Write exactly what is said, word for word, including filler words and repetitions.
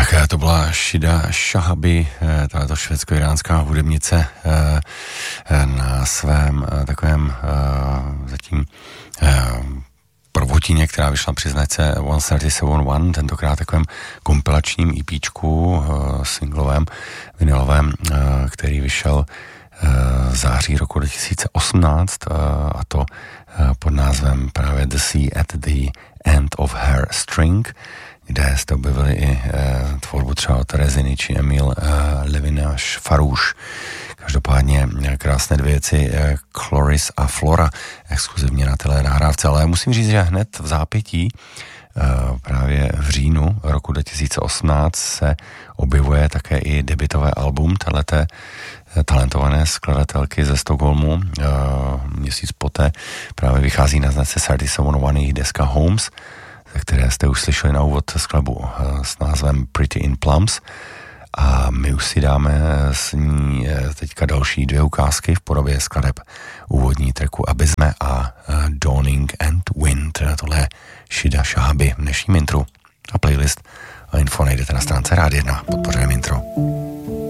Tak to byla Shida Shahabi, tato švédsko-iránská hudebnice na svém takovém zatím prvotině, která vyšla při značce sto třicet sedm jedna, tentokrát takovém kompilačním EPčku, singlovém, vinylovém, který vyšel v září roku dva tisíce osmnáct, a to pod názvem právě The Sea at the End of Her String, kde jste objevili i e, tvorbu třeba Tereziny či Emil e, Levináš Farouš. Každopádně krásné dvě věci, e, Chloris a Flora, exkluzivně na telenahrávce, ale musím říct, že hned v zápětí e, právě v říjnu roku dva tisíce osmnáct se objevuje také i debutové album téhleté talentované skladatelky ze Stockholmu. E, měsíc poté právě vychází na značce třicet sedm jedna jejich deska Homes, které jste už slyšeli na úvod skladbu s názvem Pretty in Plums, a my už si dáme s ní teďka další dvě ukázky v podobě skladeb úvodní tracku Abysme a Dawning and Wind. Tohle je Shida Shahabi v dnešním intru, a playlist a info najdete na stránce Rádia jedna pod pořadem intro.